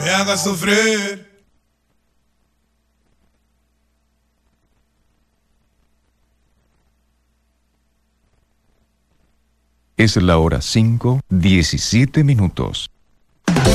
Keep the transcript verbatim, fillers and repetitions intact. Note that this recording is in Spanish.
me hagas sufrir. Es la hora cinco, diecisiete minutos.